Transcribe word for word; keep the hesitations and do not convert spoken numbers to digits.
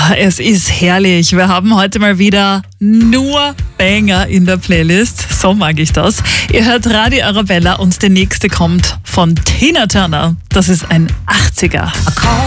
es ist herrlich. Wir haben heute mal wieder nur Banger in der Playlist. So mag ich das. Ihr hört Radio Arabella und der nächste kommt von Tina Turner. Das ist ein achtziger.